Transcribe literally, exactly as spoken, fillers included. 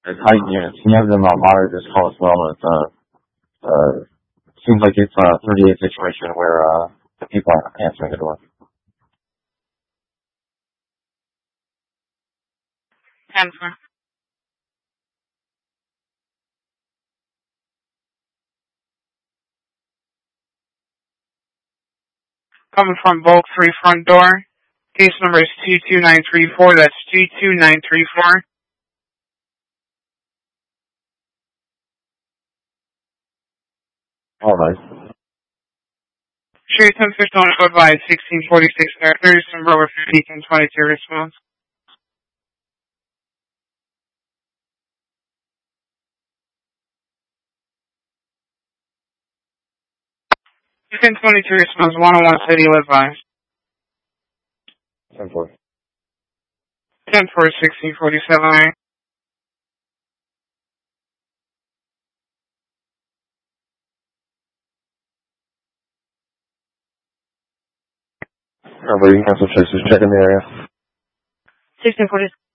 height units. Can you have them uh, monitor this call as well? It's, uh, uh, seems like it's a thirty-eight situation where uh, the people aren't answering the door. Answer. Coming from Bulk three front door. Case number is two two nine three four. That's two two nine three four. All right. Sure, ten fifty on code by sixteen forty-six characters and Rover fifty and twenty-two response. ten twenty-two response, one oh one city advised. ten four. ten four sixteen forty-seven. Remember, you can cancel choices. Check in the area. sixteen forty-seven.